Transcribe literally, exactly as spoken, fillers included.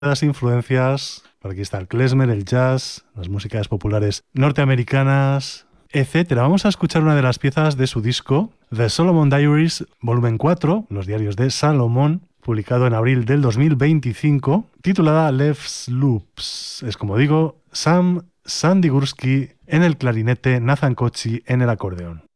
las influencias. Por aquí está el klezmer, el jazz, las músicas populares norteamericanas, etcétera. Vamos a escuchar una de las piezas de su disco, The Solomon Diaries, volumen cuatro, los diarios de Salomón, publicado en abril del dos mil veinticinco, titulada Left Loops. Es como digo, Sam Sandigurski en el clarinete, Nathan Kochi en el acordeón.